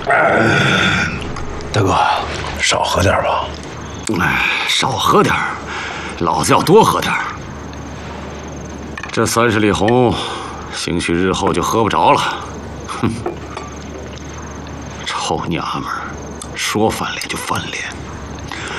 大哥，少喝点吧。 哎，少喝点，老子要多喝点。这30里红，兴许日后就喝不着了。哼，臭娘们儿，说翻脸就翻脸。